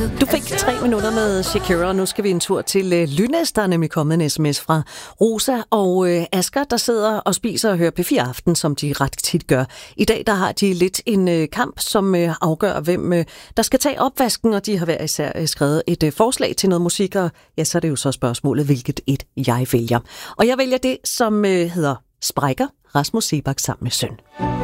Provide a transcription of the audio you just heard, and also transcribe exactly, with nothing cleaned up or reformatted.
Du fik tre minutter med Shakira, og nu skal vi en tur til øh, Lynæs. Der er nemlig kommet en sms fra Rosa og øh, Asger, der sidder og spiser og hører P fire Aften, som de ret tit gør. I dag der har de lidt en øh, kamp, som øh, afgør, hvem øh, der skal tage opvasken, og de har hver især øh, skrevet et øh, forslag til noget musik, og ja, så er det jo så spørgsmålet, hvilket et jeg vælger. Og jeg vælger det, som øh, hedder Sprækker, Rasmus Seebach sammen med søn.